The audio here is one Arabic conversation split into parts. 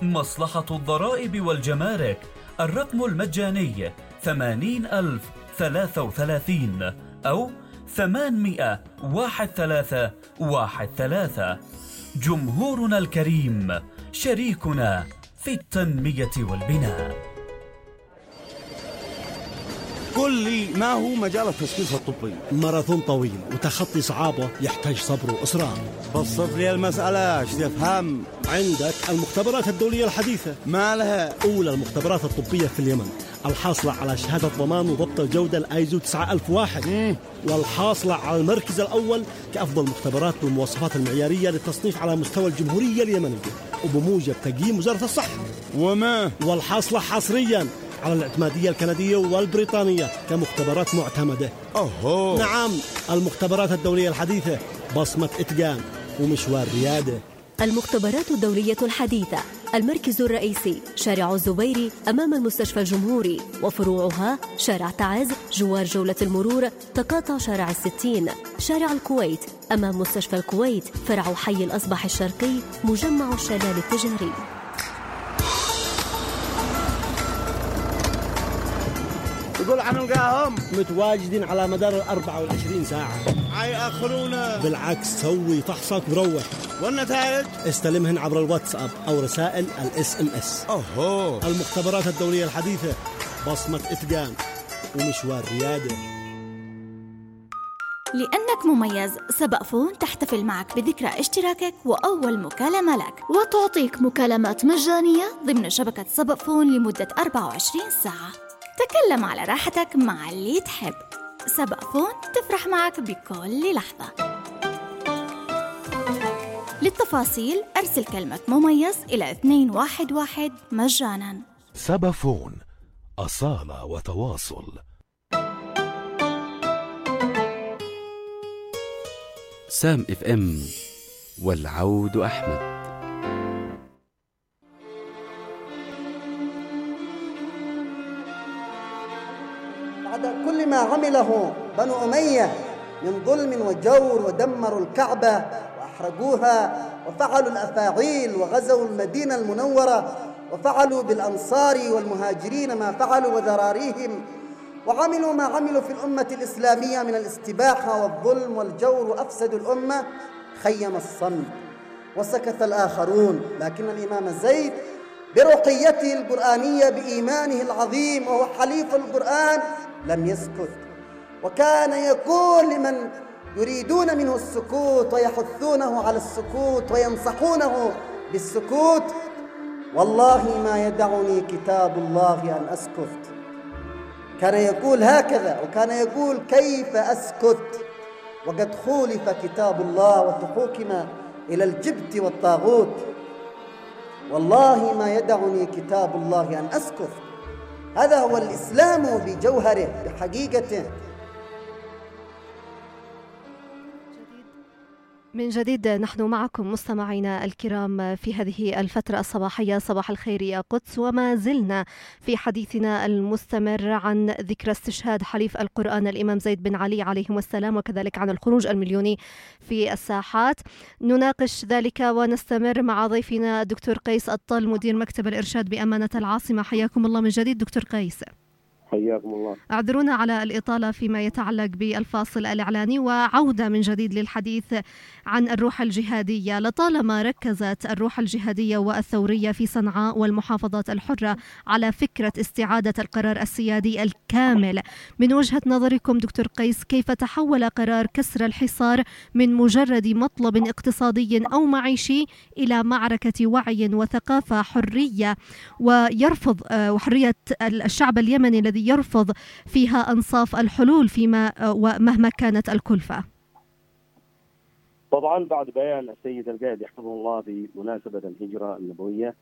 مصلحة الضرائب والجمارك، الرقم المجاني 80,033 أو 800-1313. جمهورنا الكريم شريكنا في التنمية والبناء. قل لي، ما هو مجال التشخيص الطبي؟ ماراثون طويل وتخطي صعابه يحتاج صبر وإصرار. بسط لي المسألة، ايش تفهم؟ عندك المختبرات الدولية الحديثة، ما لها؟ أولى المختبرات الطبية في اليمن، الحاصلة على شهادة ضمان وضبط الجودة الآيزو 9001، والحاصلة على المركز الأول كأفضل مختبرات بالمواصفات المعيارية للتصنيف على مستوى الجمهورية اليمنية وبموجب تقييم وزارة الصحة. والحاصلة حصرياً على الاعتمادية الكندية والبريطانية كمختبرات معتمدة. نعم، المختبرات الدولية الحديثة، بصمة إتقان ومشوار ريادة. المختبرات الدولية الحديثة، المركز الرئيسي شارع الزبيري أمام المستشفى الجمهوري، وفروعها شارع تعز جوار جولة المرور، تقاطع شارع 60، شارع الكويت أمام مستشفى الكويت، فرع حي الأصبح الشرقي، مجمع الشلال التجاري. يقول عن نلقاهم متواجدين على مدار 24 ساعة. حيأخرونا؟ بالعكس، سوي فحصك وروح. والنتائج استلمهن عبر الواتساب أو رسائل SMS. المختبرات الدولية الحديثة، بصمة إتقان ومشوار ريادة. لأنك مميز، سبق فون تحتفل معك بذكرى اشتراكك وأول مكالمة لك، وتعطيك مكالمات مجانية ضمن شبكة سبق فون لمدة 24 ساعة. تكلم على راحتك مع اللي تحب. سبق فون تفرح معك بكل لحظة. للتفاصيل أرسل كلمة مميز إلى 211 مجانا. سبق فون، أصالة وتواصل. سام FM والعود أحمد. بعد كل ما عمله بنو أمية من ظلم وجور، ودمروا الكعبة وأحرقوها، وفعلوا الأفاعيل، وغزوا المدينة المنورة، وفعلوا بالأنصار والمهاجرين ما فعلوا وذراريهم، وعملوا ما عملوا في الأمة الإسلامية من الاستباحة والظلم والجور، وأفسدوا الأمة، خيم الصمت وسكت الآخرون. لكن الإمام زيد برقيته القرآنية بإيمانه العظيم وهو حليف القرآن لم يسكت، وكان يقول لمن يريدون منه السكوت ويحثونه على السكوت وينصحونه بالسكوت: والله ما يدعني كتاب الله أن أسكت. كان يقول هكذا، وكان يقول: كيف أسكت وقد خولف كتاب الله وتحوكم إلى الجبت والطاغوت؟ والله ما يدعني كتاب الله أن أسكت. هذا هو الإسلام بجوهره بحقيقته. من جديد نحن معكم مستمعينا الكرام في هذه الفترة الصباحية. صباح الخير يا قدس، وما زلنا في حديثنا المستمر عن ذكرى استشهاد حليف القرآن الإمام زيد بن علي عليهم السلام، وكذلك عن الخروج المليوني في الساحات. نناقش ذلك ونستمر مع ضيفنا الدكتور قيس الطل، مدير مكتب الإرشاد بأمانة العاصمة. حياكم الله من جديد دكتور قيس. حياكم الله. اعذرونا على الإطالة فيما يتعلق بالفاصل الإعلاني، وعودة من جديد للحديث عن الروح الجهادية. لطالما ركزت الروح الجهادية والثورية في صنعاء والمحافظات الحرة على فكرة استعادة القرار السيادي الكامل. من وجهة نظركم دكتور قيس، كيف تحول قرار كسر الحصار من مجرد مطلب اقتصادي أو معيشي إلى معركة وعي وثقافة حرية، ويرفض وحرية الشعب اليمني الذي يرفض فيها أنصاف الحلول فيما ومهما كانت الكلفة؟ طبعا بعد بيان السيد القائد يحفظه الله بمناسبة الهجرة النبوية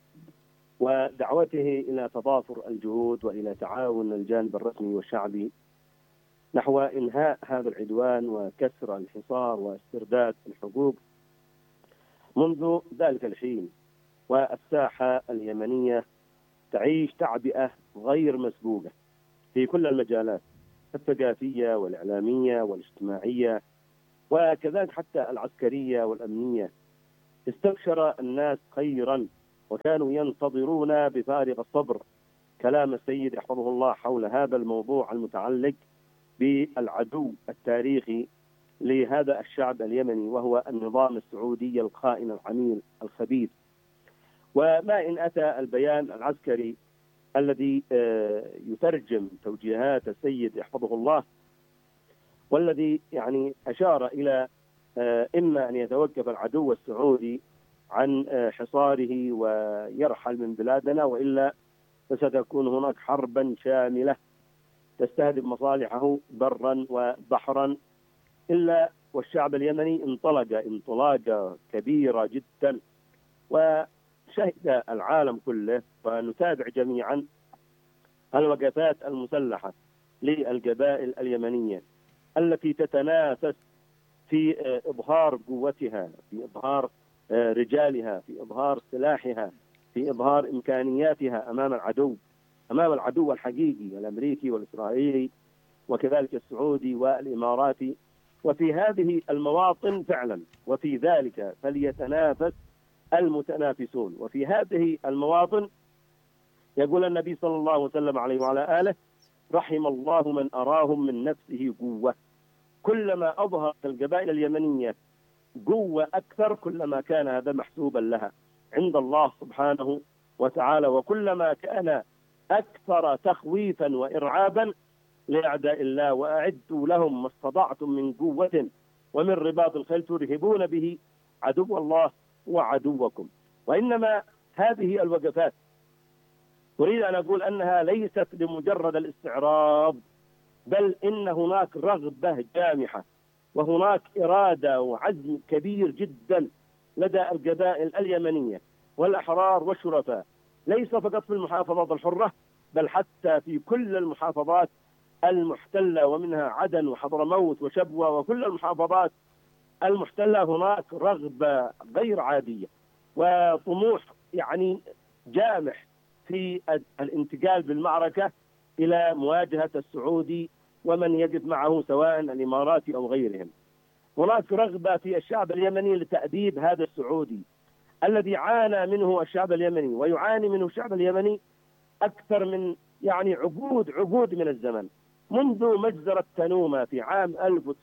ودعوته إلى تضافر الجهود وإلى تعاون الجانب الرسمي والشعبي نحو إنهاء هذا العدوان وكسر الحصار واسترداد الحقوق منذ ذلك الحين، والساحة اليمنية تعيش تعبئة غير مسبوقة في كل المجالات الثقافية والإعلامية والاجتماعية وكذلك حتى العسكرية والأمنية. استبشر الناس خيرا وكانوا ينتظرون بفارغ الصبر كلام السيد يحفظه الله حول هذا الموضوع المتعلق بالعدو التاريخي لهذا الشعب اليمني، وهو النظام السعودي الخائن العميل الخبيث. وما إن أتى البيان العسكري الذي يترجم توجيهات السيد يحفظه الله، والذي يعني أشار إلى إما أن يتوقف العدو السعودي عن حصاره ويرحل من بلادنا، وإلا فستكون هناك حربا شاملة تستهدف مصالحه برا وبحرا. إلا والشعب اليمني انطلق انطلاقة كبيرة جدا، وشهد العالم كله ونتابع جميعا الوقفات المسلحة للقبائل اليمنية التي تتنافس في إظهار قوتها، في إظهار رجالها، في إظهار سلاحها، في إظهار إمكانياتها أمام العدو الحقيقي الأمريكي والإسرائيلي وكذلك السعودي والإماراتي. وفي هذه المواطن فعلا وفي ذلك فليتنافس المتنافسون. وفي هذه المواطن يقول النبي صلى الله وسلم عليه وعلى آله: رحم الله من أراهم من نفسه قوة. كلما أظهرت القبائل اليمنية قوة أكثر كلما كان هذا محسوبا لها عند الله سبحانه وتعالى، وكلما كان أكثر تخويفا وإرعابا لأعداء الله. وأعدوا لهم ما استطعتم من قوة ومن رباط الخيل ترهبون به عدو الله وعدوكم. وإنما هذه الوقفات أريد أن أقول أنها ليست لمجرد الاستعراض، بل إن هناك رغبة جامحة وهناك إرادة وعزم كبير جدا لدى القبائل اليمنية والأحرار والشرفاء، ليس فقط في المحافظات الحرة بل حتى في كل المحافظات المحتلة، ومنها عدن وحضرموت وشبوة وكل المحافظات المحتلة. هناك رغبة غير عادية وطموح يعني جامح في الانتقال بالمعركة إلى مواجهة السعودي ومن يقف معه سواء الإماراتي أو غيرهم. هناك رغبة في الشعب اليمني لتأديب هذا السعودي الذي عانى منه الشعب اليمني ويعاني منه الشعب اليمني أكثر من يعني عقود من الزمن، منذ مجزرة تنومة في عام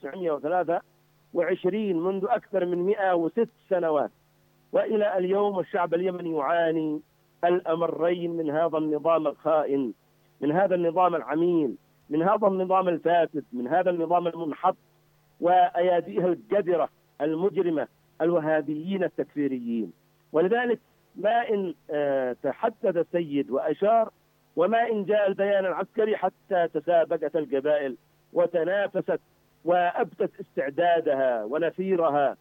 1923، منذ أكثر من 106 سنوات وإلى اليوم الشعب اليمني يعاني الأمرين من هذا النظام الخائن، من هذا النظام العميل، من هذا النظام الفاسد، من هذا النظام المنحط وأياديه القذرة المجرمة الوهابيين التكفيريين. ولذلك ما إن تحدث السيد وأشار وما إن جاء البيان العسكري حتى تسابقت القبائل وتنافست وأبدت استعدادها ونفيرها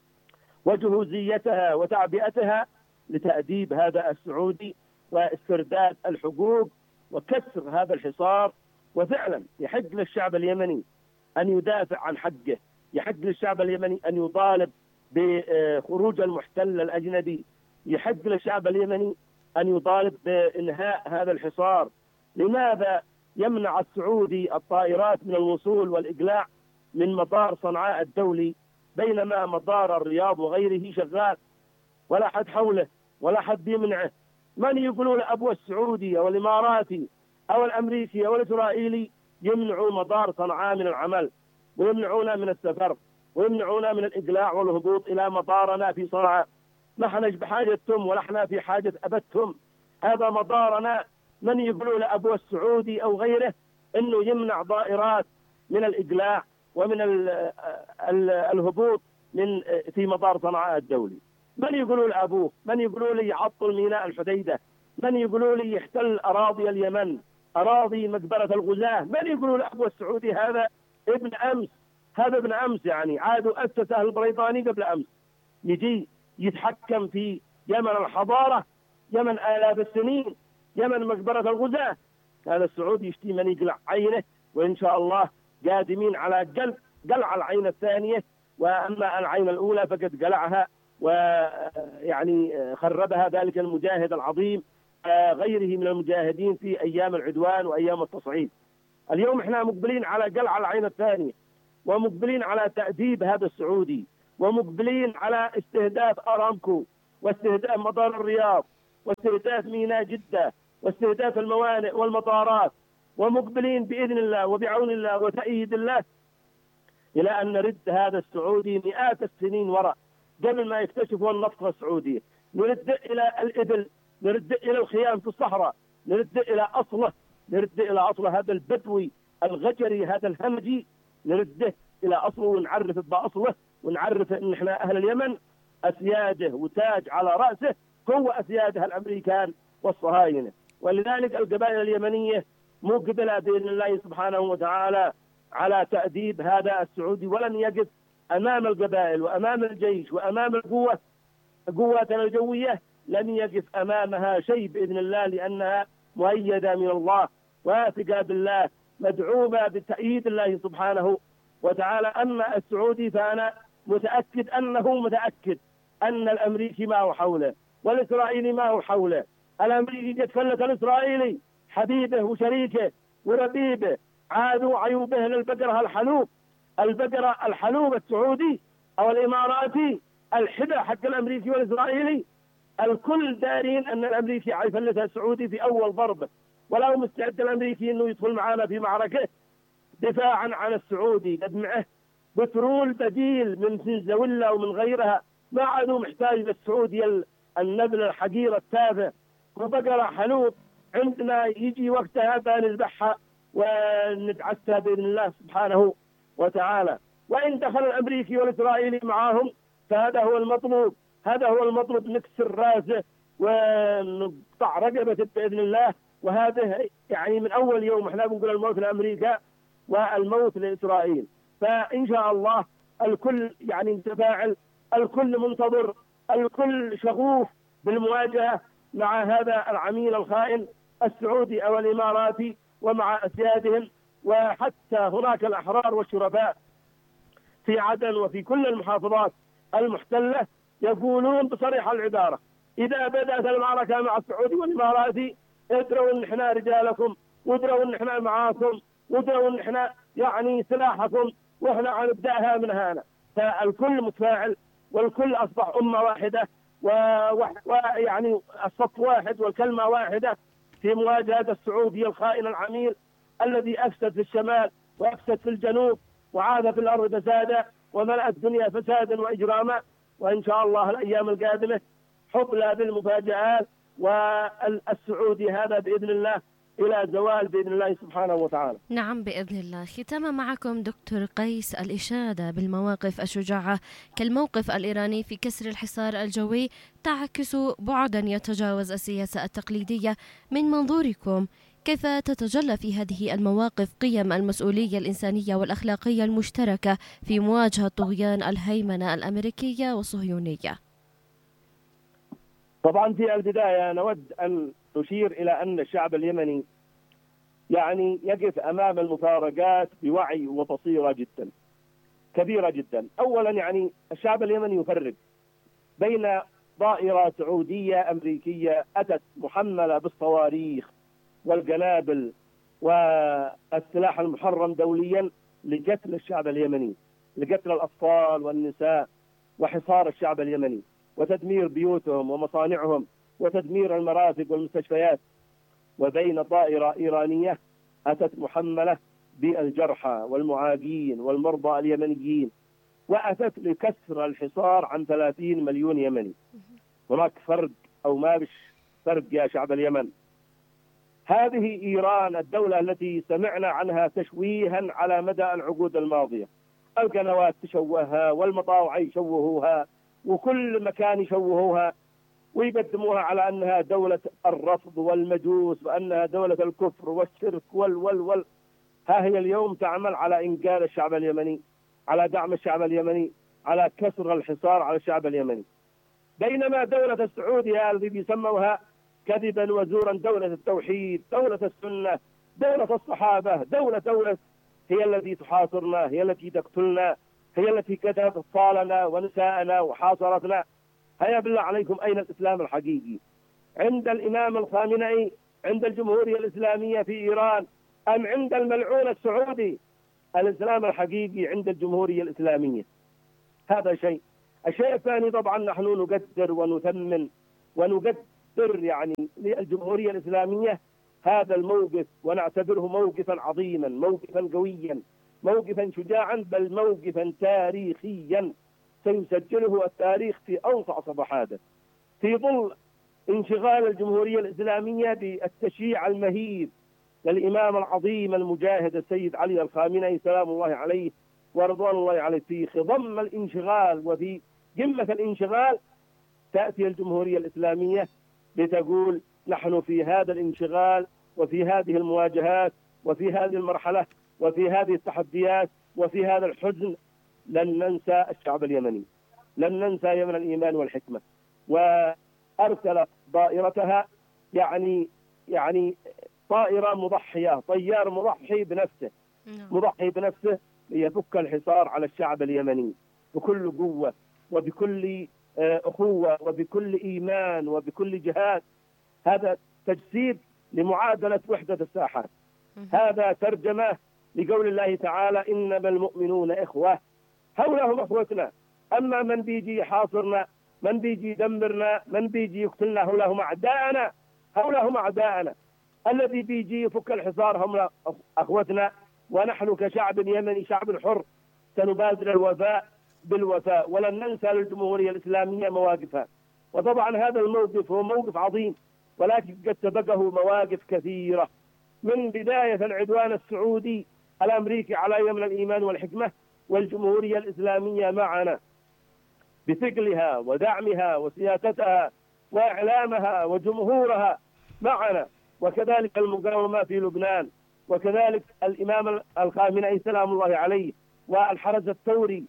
وجهوزيتها وتعبئتها لتأديب هذا السعودي واسترداد الحقوق وكسر هذا الحصار. وفعلا يحق للشعب اليمني أن يدافع عن حقه، يحق للشعب اليمني أن يطالب بخروج المحتل الأجنبي، يحق للشعب اليمني أن يطالب بإنهاء هذا الحصار. لماذا يمنع السعودي الطائرات من الوصول والإقلاع من مطار صنعاء الدولي بينما مطار الرياض وغيره شغال ولا حد حوله ولا حد بيمنعه؟ من يقولون أبو السعودي أو الإماراتي أو الأمريكي أو الإسرائيلي يمنعوا مطار صنعاء من العمل ويمنعونا من السفر ويمنعونا من الإقلاع والهبوط إلى مطارنا في صنعاء؟ ما احنا بحاجتهم ولا احنا في حاجة أبدهم، هذا مطارنا. من يقولوا لأبو السعودي أو غيره أنه يمنع ضائرات من الإقلاع ومن الهبوط في مطار صنعاء الدولي؟ من يقولوا لأبوه؟ من يقولوا لي يعطل ميناء الحديدة؟ من يقولوا لي يحتل أراضي اليمن، أراضي مقبرة الغزاة؟ من يقولوا لأبو السعودي هذا ابن أمس، هذا ابن أمس، يعني عادوا أسسه البريطاني قبل أمس، يجي يتحكم في يمن الحضارة، يمن آلاف السنين، يمن مقبرة الغزاة. هذا السعودي يشتي من يقلع عينه، وإن شاء الله قادمين على قلع العين الثانية، وأما العين الأولى فقد قلعها ويعني خربها ذلك المجاهد العظيم غيره من المجاهدين في أيام العدوان وأيام التصعيد. اليوم احنا مقبلين على قلع العين الثانية، ومقبلين على تأديب هذا السعودي، ومقبلين على استهداف أرامكو واستهداف مطار الرياض واستهداف ميناء جدة واستهداف الموانئ والمطارات، ومقبلين بإذن الله وبعون الله وتأييد الله إلى أن نرد هذا السعودي مئات السنين وراء قبل ما يكتشفوا النفط السعودي. نرد إلى الإبل، نرد إلى الخيام في الصحراء، نرد إلى أصله هذا البدوي الغجري هذا الهمجي، نرده إلى أصله ونعرف بأصله، ونعرف إن إحنا أهل اليمن أسياده وتاج على رأسه هو أسيادها الأمريكان والصهاينة. ولذلك القبائل اليمنية مقبلة بإذن الله سبحانه وتعالى على تأديب هذا السعودي، ولن يقف أمام القبائل وأمام الجيش وأمام قواتنا الجوية، لن يقف أمامها شيء بإذن الله، لأنها مؤيدة من الله واثقة بالله مدعومة بتأييد الله سبحانه وتعالى. أما السعودي فأنا متأكد أن الأمريكي ما هو حوله والإسرائيلي ما هو حوله. الأمريكي قد فلت الإسرائيلي حبيبه وشريكه وربيبه، عادوا عيوبه للبقرة الحلوب السعودي أو الإماراتي الحدة حق الأمريكي والإسرائيلي. الكل دارين أن الأمريكي حيفلتها السعودي في أول ضربة، ولا هو مستعد الأمريكي أنه يدخل معنا في معركة دفاعا عن السعودي. قد معه بترول بديل من فنزويلا ومن غيرها، ما عادوا محتاج للسعودي النبل الحقير التافه وبقرة حلوب. عندنا يجي وقتها بنذبحها ونتعسى بإذن الله سبحانه وتعالى. وإن دخل الأمريكي والإسرائيلي معاهم فهذا هو المطلوب، نكسر راسه ونقطع رقبته بإذن الله. وهذا يعني من أول يوم احنا بنقول الموت لأمريكا والموت لإسرائيل. فإن شاء الله الكل يعني متفاعل، الكل منتظر، الكل شغوف بالمواجهة مع هذا العميل الخائن السعودي أو الإماراتي ومع أسيادهم. وحتى هناك الأحرار والشرفاء في عدن وفي كل المحافظات المحتلة يقولون بصريح العبارة: إذا بدأت المعركة مع السعودي والإماراتي ادروا ان احنا رجالكم، وادروا ان احنا معاكم، وادروا ان احنا يعني سلاحكم، واحنا حنبداها من هنا. فالكل متفاعل والكل اصبح امه واحده ويعني الصف واحد والكلمه واحده في مواجهه السعودي الخائن العميل الذي افسد في الشمال وافسد في الجنوب وعاد في الارض فسادا وملأ الدنيا فسادا واجراما. وان شاء الله الايام القادمه حبلى بالمفاجآت، والسعودي هذا بإذن الله إلى زوال بإذن الله سبحانه وتعالى. نعم بإذن الله. ختاما معكم دكتور قيس، الإشادة بالمواقف الشجاعة كالموقف الإيراني في كسر الحصار الجوي تعكس بعدا يتجاوز السياسة التقليدية. من منظوركم كيف تتجلى في هذه المواقف قيم المسؤولية الإنسانية والأخلاقية المشتركة في مواجهة طغيان الهيمنة الأمريكية والصهيونية؟ طبعا في البداية نود أن نشير إلى أن الشعب اليمني يعني يقف أمام المفارقات بوعي وبصيرة جدا كبيرة جدا. أولا يعني الشعب اليمني يفرق بين طائرة سعودية أمريكية أتت محملة بالصواريخ والقنابل والسلاح المحرم دوليا لقتل الشعب اليمني، لقتل الأطفال والنساء وحصار الشعب اليمني وتدمير بيوتهم ومصانعهم وتدمير المرافق والمستشفيات، وبين طائرة إيرانية أتت محملة بالجرحى والمعاقين والمرضى اليمنيين، وأتت لكسر الحصار عن 30 مليون يمني. هناك فرق أو ما بش فرق يا شعب اليمن. هذه إيران الدولة التي سمعنا عنها تشويها على مدى العقود الماضية، القنوات تشوهها والمطاوع يشوهوها وكل مكان يشوهوها ويقدموها على أنها دولة الرفض والمجوس وأنها دولة الكفر والشرك وال ها هي اليوم تعمل على إنقاذ الشعب اليمني، على دعم الشعب اليمني، على كسر الحصار على الشعب اليمني. بينما دولة السعودية التي بيسموها كذبا وزورا دولة التوحيد، دولة السنة، دولة الصحابة، دولة هي التي تحاصرنا، هي التي تقتلنا، هي التي قتلت أطفالنا ونساءنا وحاصرتنا. هيا بالله عليكم، أين الإسلام الحقيقي؟ عند الإمام الخامنئي، عند الجمهورية الإسلامية في إيران، أم عند الملعون السعودي؟ الإسلام الحقيقي عند الجمهورية الإسلامية. هذا شيء. الشيء الثاني طبعا نحن نقدر ونثمن السر يعني للجمهورية الإسلامية هذا الموقف، ونعتبره موقفا عظيما، موقفا قويا، موقفا شجاعا، بل موقفا تاريخيا سيسجله التاريخ في أوسع صفحاته، في ظل انشغال الجمهورية الإسلامية بالتشييع المهيب للإمام العظيم المجاهد السيد علي الخامنئي سلام الله عليه ورضوان الله عليه. في خضم الانشغال وفي قمة الانشغال تأتي الجمهورية الإسلامية لتقول نحن في هذا الانشغال وفي هذه المواجهات وفي هذه المرحلة وفي هذه التحديات وفي هذا الحزن لن ننسى الشعب اليمني، لن ننسى يمن الإيمان والحكمة. وأرسلت طائرتها يعني طائرة مضحية، طيار مضحي بنفسه، مضحي بنفسه ليفك الحصار على الشعب اليمني بكل قوة وبكل أخوة وبكل إيمان وبكل جهاد. هذا تجسيد لمعادلة وحدة الساحات، هذا ترجمة لقول الله تعالى إنما المؤمنون إخوة، هؤلاء أخوتنا. أما من بيجي يحاصرنا، من بيجي يدمرنا، من بيجي يقتلنا، هؤلاء هم أعداءنا، هؤلاء هم أعداءنا. الذي بيجي يفك الحصار هم أخوتنا، ونحن كشعب يمني شعب حر سنبادر الوفاء بالوفاء، ولن ننسى للجمهورية الإسلامية مواقفها. وطبعا هذا الموقف هو موقف عظيم، ولكن قد سبقه مواقف كثيرة، من بداية العدوان السعودي الأمريكي على يمن الإيمان والحكمة، والجمهورية الإسلامية معنا بثقلها ودعمها وسياستها وإعلامها وجمهورها معنا، وكذلك المقاومة في لبنان، وكذلك الإمام الخامنئي سلام الله عليه والحرس الثوري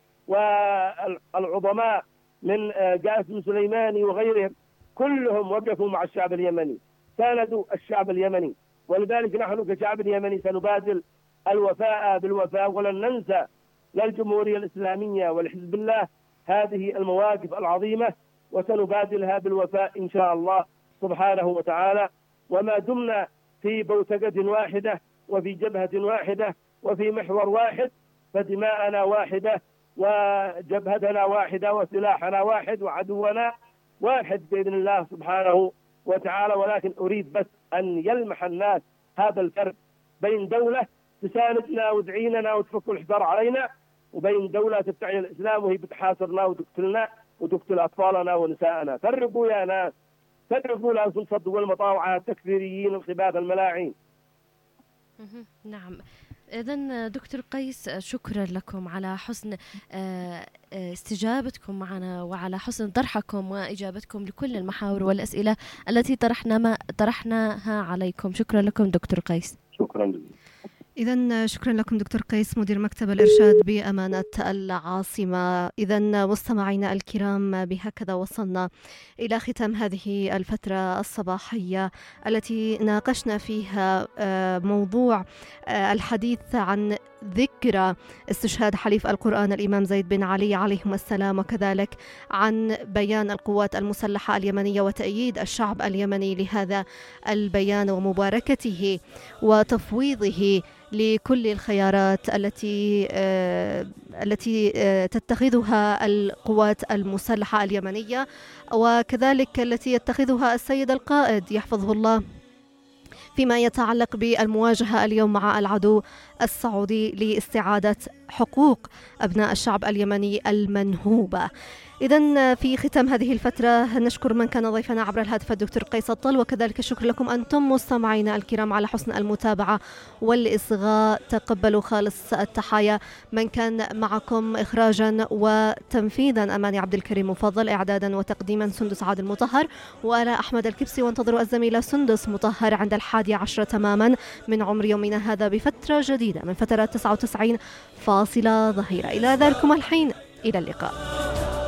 والعظماء من قاسم سليماني وغيرهم، كلهم وقفوا مع الشعب اليمني، ساندوا الشعب اليمني. ولذلك نحن كشعب يمني سنبادل الوفاء بالوفاء، ولن ننسى للجمهورية الإسلامية ولحزب الله هذه المواقف العظيمة، وسنبادلها بالوفاء إن شاء الله سبحانه وتعالى. وما دمنا في بوتقة واحدة وفي جبهة واحدة وفي محور واحد، فدماءنا واحدة وجبهتنا واحدة وسلاحنا واحد وعدونا واحد بإذن الله سبحانه وتعالى. ولكن أريد بس أن يلمح الناس هذا الفرق بين دولة تساندنا وتعيننا وتفك الحصار علينا، وبين دولة تدعي الإسلام وهي بتحاصرنا وتقتلنا وتقتل أطفالنا ونساءنا. فرقوا يا ناس، فرقوا لا تصدوا المطاوعة التكفيريين الخباث الملاعين. نعم. إذن دكتور قيس، شكرا لكم على حسن استجابتكم معنا وعلى حسن طرحكم وإجابتكم لكل المحاور والأسئلة التي طرحناها عليكم. شكرا لكم دكتور قيس. شكرا جزيلا. إذن شكرا لكم دكتور قيس مدير مكتب الإرشاد بأمانة العاصمة. إذن مستمعينا الكرام، بهكذا وصلنا إلى ختام هذه الفترة الصباحية التي ناقشنا فيها موضوع الحديث عن ذكرى استشهاد حليف القرآن الإمام زيد بن علي عليهما السلام، وكذلك عن بيان القوات المسلحة اليمنية وتأييد الشعب اليمني لهذا البيان ومباركته وتفويضه لكل الخيارات التي تتخذها القوات المسلحة اليمنية، وكذلك التي يتخذها السيد القائد يحفظه الله فيما يتعلق بالمواجهة اليوم مع العدو السعودي لاستعادة حقوق أبناء الشعب اليمني المنهوبة. إذن في ختام هذه الفترة نشكر من كان ضيفنا عبر الهاتف الدكتور قيس الطل، وكذلك الشكر لكم أنتم مستمعينا الكرام على حسن المتابعة والإصغاء. تقبلوا خالص التحايا من كان معكم إخراجا وتنفيذا أماني عبد الكريم مفضل، إعدادا وتقديما سندس عادل مطهر وآلاء أحمد الكبسي، وانتظروا الزميلة سندس مطهر عند 11 تماما من عمر يومنا هذا بفترة جديدة من فترات 99 فاصلة ظهيرة. إلى ذلكم الحين، إلى اللقاء.